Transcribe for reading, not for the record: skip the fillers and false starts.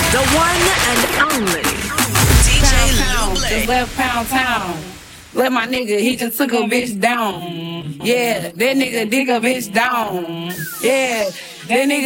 The one and only DJ Lublin. Just left Pound Town. Let my nigga, he just took a bitch down. Yeah, that nigga dig a bitch down. Yeah, that nigga.